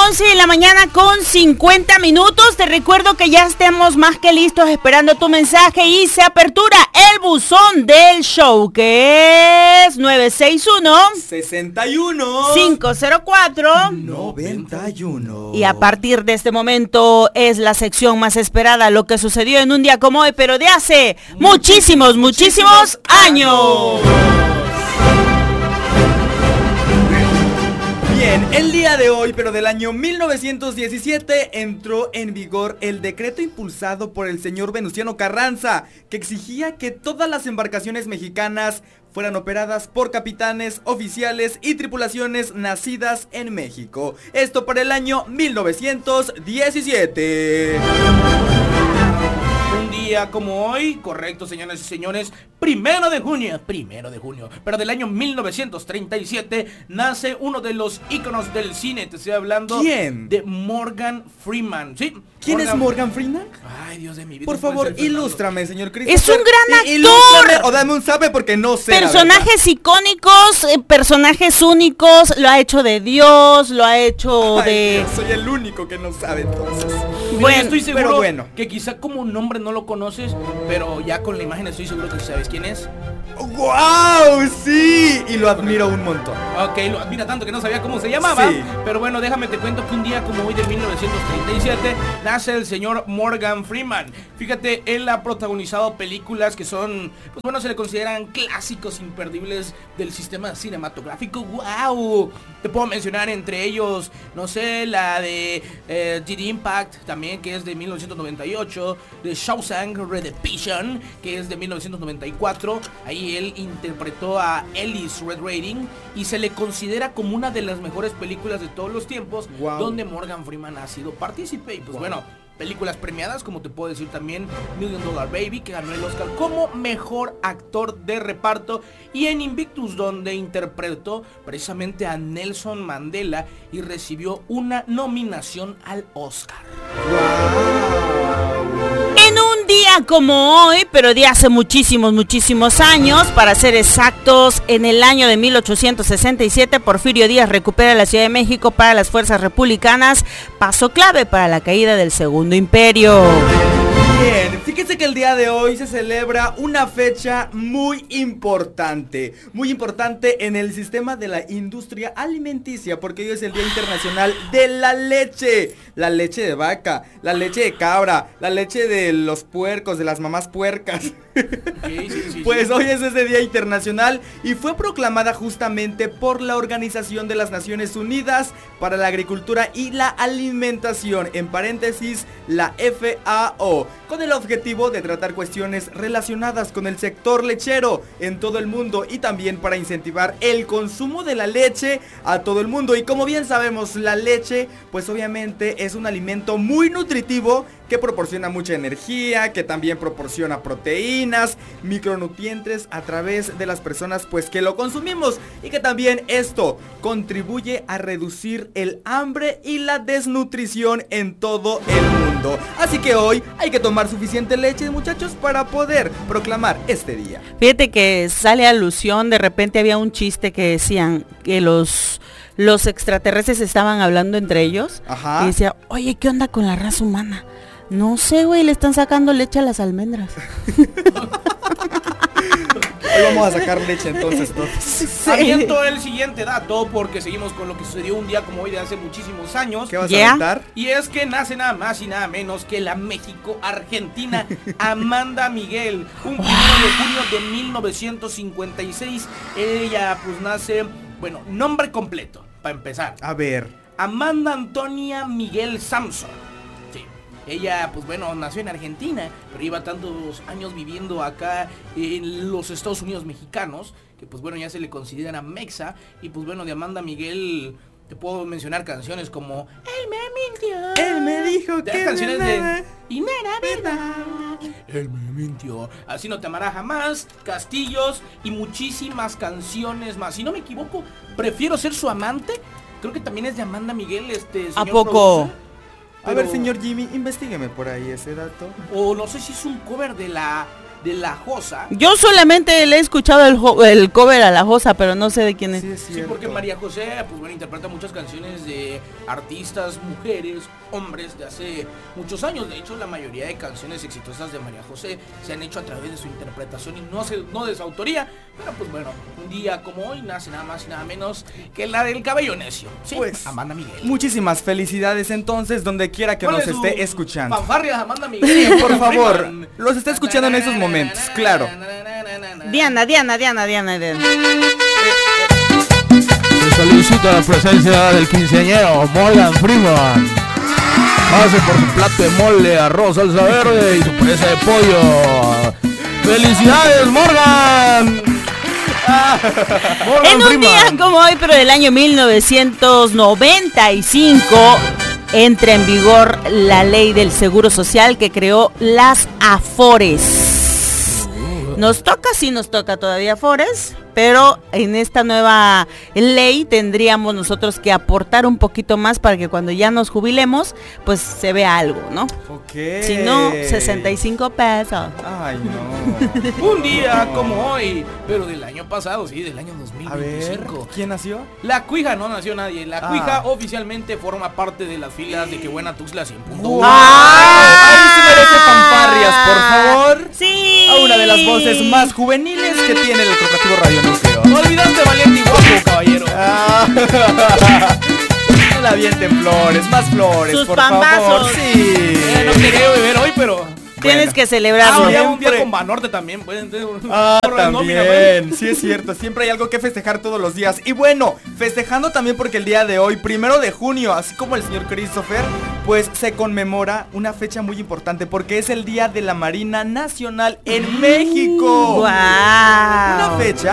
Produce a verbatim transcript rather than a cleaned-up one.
once de la mañana con cincuenta minutos. Te recuerdo que ya estemos más que listos esperando tu mensaje y se apertura el buzón del show, que es nueve seis uno, sesenta y uno, cinco cero cuatro, noventa y uno. Y a partir de este momento es la sección más esperada, lo que sucedió en un día como hoy, pero de hace muchísimos, muchísimos años. Bien, el día de hoy, pero del año mil novecientos diecisiete, entró en vigor el decreto impulsado por el señor Venustiano Carranza, que exigía que todas las embarcaciones mexicanas fueran operadas por capitanes, oficiales y tripulaciones nacidas en México. Esto para el año mil novecientos diecisiete. Un día como hoy, correcto, señoras y señores, primero de junio, primero de junio, pero del año mil novecientos treinta y siete, nace uno de los íconos del cine. Te estoy hablando ¿Quién? de Morgan Freeman, ¿sí? ¿Quién Morgan... es Morgan Freeman? Ay, Dios de mi vida. Por favor, ilústrame, señor Christopher. Es un gran actor. Ilústrame o dame un sabe porque no sé. Personajes icónicos, eh, personajes únicos. Lo ha hecho de Dios, lo ha hecho Ay, de... Dios, soy el único que no sabe entonces. Bueno, Bueno, estoy seguro pero bueno. que quizá como nombre no lo conoces, pero ya con la imagen estoy seguro que sabes quién es. ¡Wow! ¡Sí! Y lo admiro un montón. Ok, lo admira tanto que no sabía cómo se llamaba. Sí. Pero bueno, déjame te cuento que un día como hoy de mil novecientos treinta y siete nace el señor Morgan Freeman. Fíjate, él ha protagonizado películas que son, pues bueno, se le consideran clásicos imperdibles del sistema cinematográfico. ¡Wow! Te puedo mencionar entre ellos, no sé, la de eh, Deep Impact, también, que es de mil novecientos noventa y ocho, de Shawshank Redemption, que es de mil novecientos noventa y cuatro. Ahí él interpretó a Ellis Red Rating y se le considera como una de las mejores películas de todos los tiempos, wow, donde Morgan Freeman ha sido partícipe. Y pues wow, bueno, películas premiadas, como te puedo decir también Million Dollar Baby, que ganó el Oscar como mejor actor de reparto, y en Invictus, donde interpretó precisamente a Nelson Mandela y recibió una nominación al Oscar. Wow. En un día como hoy, pero de hace muchísimos, muchísimos años, para ser exactos, en el año de mil ochocientos sesenta y siete, Porfirio Díaz recupera la Ciudad de México para las fuerzas republicanas, paso clave para la caída del Segundo Imperio. Bien, fíjense que el día de hoy se celebra una fecha muy importante, muy importante en el sistema de la industria alimenticia, porque hoy es el Día Internacional de la Leche, la leche de vaca, la leche de cabra, la leche de los puercos, de las mamás puercas. Okay, sí, sí, pues sí. hoy es ese día internacional y fue proclamada justamente por la Organización de las Naciones Unidas para la Agricultura y la Alimentación, en paréntesis la F A O, con el objetivo de tratar cuestiones relacionadas con el sector lechero en todo el mundo y también para incentivar el consumo de la leche a todo el mundo. Y como bien sabemos, la leche pues obviamente es un alimento muy nutritivo que proporciona mucha energía, que también proporciona proteínas, micronutrientes a través de las personas pues que lo consumimos, y que también esto contribuye a reducir el hambre y la desnutrición en todo el mundo. Así que hoy hay que tomar suficiente leche, muchachos, para poder proclamar este día. Fíjate que sale alusión, de repente había un chiste que decían que los... los extraterrestres estaban hablando entre ellos. Ajá. Y decía, oye, ¿qué onda con la raza humana? No sé, güey, le están sacando leche a las almendras. Hoy vamos a sacar leche entonces, entonces. Sí. Aviento el siguiente dato, porque seguimos con lo que sucedió un día como hoy de hace muchísimos años. ¿Qué vas Yeah. a aventar? Y es que nace nada más y nada menos que la México-Argentina Amanda Miguel. Un primero de junio de mil novecientos cincuenta y seis. Ella pues nace, bueno, nombre completo, para empezar. A ver. Amanda Antonia Miguel Samson. Sí. Ella, pues bueno, nació en Argentina, pero lleva tantos años viviendo acá en los Estados Unidos mexicanos, que pues bueno, ya se le considera mexa. Y pues bueno, de Amanda Miguel te puedo mencionar canciones como Él me mintió, Él me dijo de que canciones no de era Y no era verdad, Él me mintió, Así no te amará jamás, Castillos y muchísimas canciones más. Si no me equivoco, Prefiero ser su amante, creo que también es de Amanda Miguel, este señor ¿A poco? producer. A ver, señor Jimmy, investígueme por ahí ese dato. O no sé si es un cover de la de La Josa. Yo solamente le he escuchado el, el cover a La Josa, pero no sé de quién es. Sí, es Sí, porque María José, pues bueno, interpreta muchas canciones de artistas, mujeres, hombres de hace muchos años. De hecho, la mayoría de canciones exitosas de María José se han hecho a través de su interpretación y no, se, no de su autoría. Pero pues bueno, un día como hoy nace nada más y nada menos que la del cabello necio. Sí, pues, Amanda Miguel. Muchísimas felicidades entonces, donde quiera que nos esté escuchando. Fanfarrias, Amanda Miguel. Sí, por favor, los está escuchando en esos momentos, claro. Diana, Diana, Diana, Diana, Diana. Se solicita la presencia del quinceañero Morgan Freeman. Pase por su plato de mole, arroz, salsa verde y su presa de pollo. ¡Felicidades, Morgan! Morgan en un Freeman. Día como hoy, pero del año mil novecientos noventa y cinco, entra en vigor la ley del Seguro Social que creó las Afores. Nos toca, sí nos toca todavía Afores, pero en esta nueva ley tendríamos nosotros que aportar un poquito más para que cuando ya nos jubilemos, pues se vea algo, ¿no? Ok. Si no, sesenta y cinco pesos. Ay, no. Un día como hoy, pero del año pasado, sí, del año dos mil veinticinco. A ver, ¿quién nació? La Cuija, no nació nadie. La ah. Cuija oficialmente forma parte de las filas de Que Buena Tuxtla cien punto uno. ¡Wow! Ahí sí merece fanfarrias, por favor. Sí. A una de las voces más juveniles que tiene el Corporativo Radio Núcleo. No olvidaste valiente y guapo, caballero. Ah. No la avienten flores, más flores, Sus por pambazos. favor. Sí. Eh, no quería beber hoy, pero... Tienes Bueno. que celebrarlo. Ah, un día, un día Siempre. con Banorte también. Pueden tener un- Ah, un de nómina, también, sí es cierto, siempre hay algo que festejar todos los días. Y bueno, festejando también porque el día de hoy, primero de junio, así como el señor Christopher, pues se conmemora una fecha muy importante porque es el Día de la Marina Nacional en México. ¡Guau! Una fecha